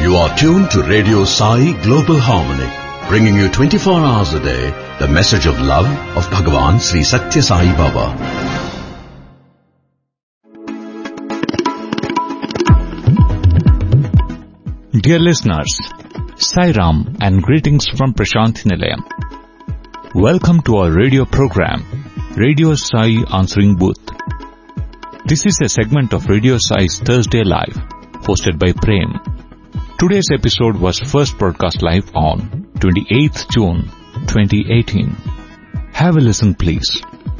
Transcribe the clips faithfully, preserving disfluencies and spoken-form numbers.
You are tuned to Radio Sai Global Harmony, bringing you twenty-four hours a day the message of love of Bhagavan Sri Satya Sai Baba. Dear listeners, Sai Ram and greetings from Prashanthi Nilayam. Welcome to our radio program, Radio Sai Answering Booth. This is a segment of Radio Sai's Thursday Live, hosted by Prem. Today's episode was first broadcast live on twenty-eighth June twenty eighteen. Have a listen, please.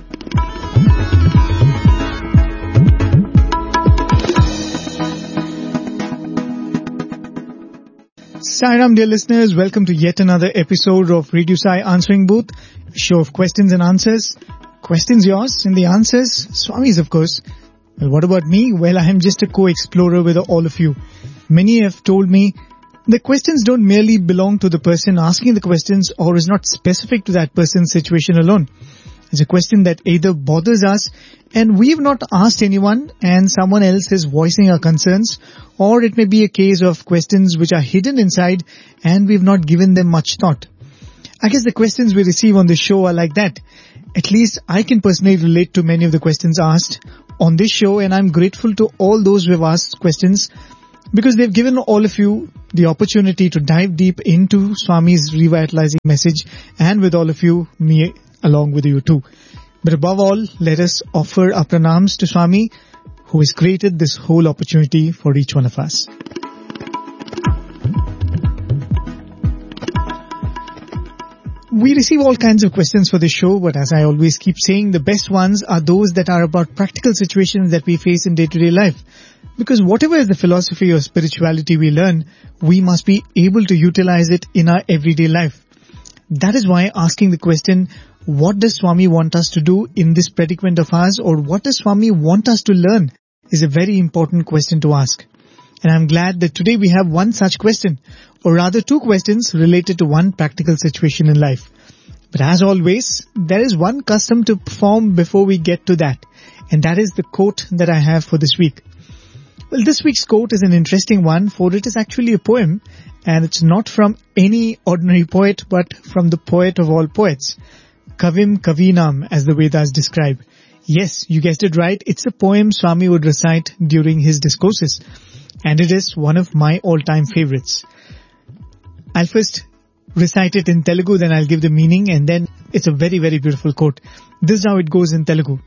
Sai Ram, dear listeners, welcome to yet another episode of Radio Sai Answering Booth, a show of questions and answers. Questions yours and the answers Swami's, of course. Well, what about me? Well, I am just a co-explorer with all of you. Many have told me the questions don't merely belong to the person asking the questions or is not specific to that person's situation alone. It's a question that either bothers us and we have not asked anyone and someone else is voicing our concerns, or it may be a case of questions which are hidden inside and we've not given them much thought. I guess the questions we receive on this show are like that. At least I can personally relate to many of the questions asked on this show, and I'm grateful to all those who have asked questions because they've given all of you the opportunity to dive deep into Swami's revitalizing message, and with all of you, me along with you too. But above all, let us offer our pranams to Swami, who has created this whole opportunity for each one of us. We receive all kinds of questions for this show, but as I always keep saying, the best ones are those that are about practical situations that we face in day-to-day life. Because whatever is the philosophy or spirituality we learn, we must be able to utilize it in our everyday life. That is why asking the question, what does Swami want us to do in this predicament of ours, or what does Swami want us to learn, is a very important question to ask. And I'm glad that today we have one such question, or rather two questions related to one practical situation in life. But as always, there is one custom to perform before we get to that, and that is the quote that I have for this week. Well, this week's quote is an interesting one, for it is actually a poem, and it's not from any ordinary poet, but from the poet of all poets, Kavim Kavinam, as the Vedas describe. Yes, you guessed it right, it's a poem Swami would recite during his discourses, and it is one of my all-time favorites. I'll first recite it in Telugu, then I'll give the meaning, and then it's a very, very beautiful quote. This is how it goes in Telugu.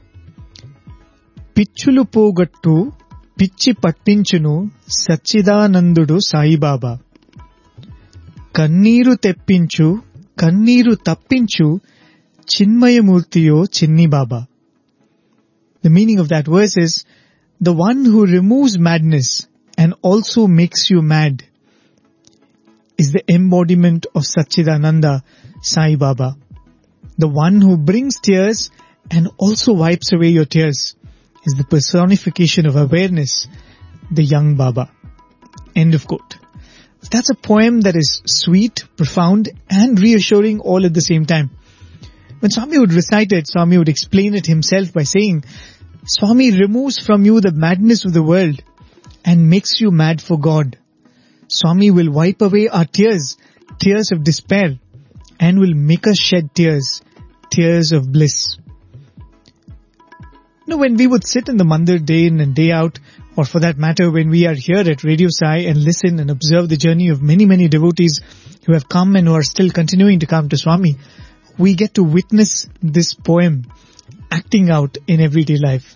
Pichulu pogattu పిచ్చి పట్టించును సచ్చిదానందుడు సాయిబాబా, కన్నీరు తెప్పించు కన్నీరు తప్పించు చిన్మయమూర్తియో చిన్ని బాబా. The meaning of that verse is, the one who removes madness and also makes you mad is the embodiment of Satchidananda Sai Baba. The one who brings tears and also wipes away your tears is the personification of awareness, the young Baba. End of quote. That's a poem that is sweet, profound, and reassuring all at the same time. When Swami would recite it, Swami would explain it himself by saying, Swami removes from you the madness of the world and makes you mad for God. Swami will wipe away our tears, tears of despair, and will make us shed tears, tears of bliss. You know, when we would sit in the mandir day in and day out, or for that matter when we are here at Radio Sai and listen and observe the journey of many, many devotees who have come and who are still continuing to come to Swami, we get to witness this poem acting out in everyday life.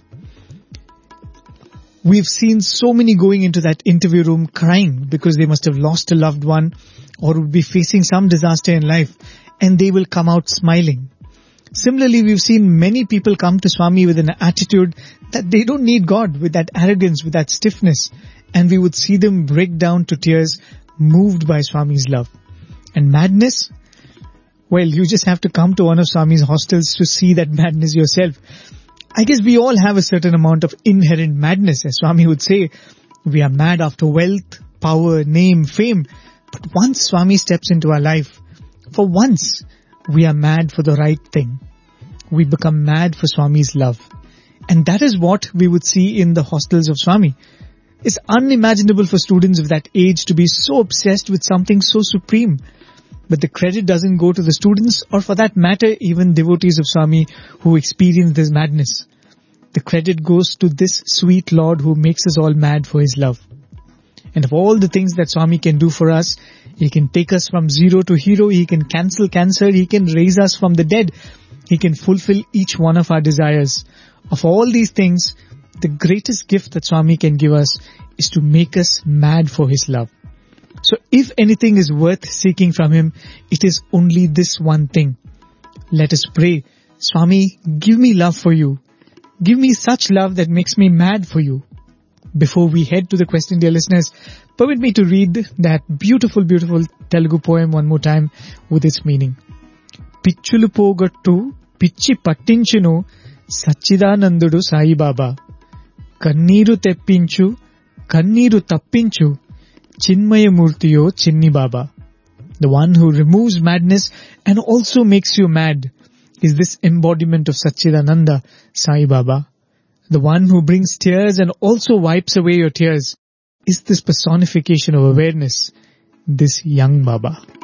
We've seen so many going into that interview room crying because they must have lost a loved one or would be facing some disaster in life, and they will come out smiling. Similarly, we've seen many people come to Swami with an attitude that they don't need God, with that arrogance, with that stiffness, and we would see them break down to tears, moved by Swami's love. And madness? Well, you just have to come to one of Swami's hostels to see that madness yourself. I guess we all have a certain amount of inherent madness. As Swami would say, we are mad after wealth, power, name, fame. But once Swami steps into our life, for once, we are mad for the right thing. We become mad for Swami's love. And that is what we would see in the hostels of Swami. It's unimaginable for students of that age to be so obsessed with something so supreme. But the credit doesn't go to the students, or for that matter, even devotees of Swami who experience this madness. The credit goes to this sweet Lord who makes us all mad for His love. And of all the things that Swami can do for us, He can take us from zero to hero, He can cancel cancer, He can raise us from the dead, He can fulfill each one of our desires. Of all these things, the greatest gift that Swami can give us is to make us mad for His love. So if anything is worth seeking from Him, it is only this one thing. Let us pray, Swami, give me love for You. Give me such love that makes me mad for You. Before we head to the question, dear listeners, permit me to read that beautiful, beautiful Telugu poem one more time with its meaning. Pichulu pogattu, pichi pattinchunu, Sachidanandudu Sai Baba. Kanneeru teppinchu, kanneeru tappinchu, Chinmayamurtiyo Chinni Baba. The one who removes madness and also makes you mad is this embodiment of Satchidananda, Sai Baba. The one who brings tears and also wipes away your tears is this personification of awareness, this young Baba.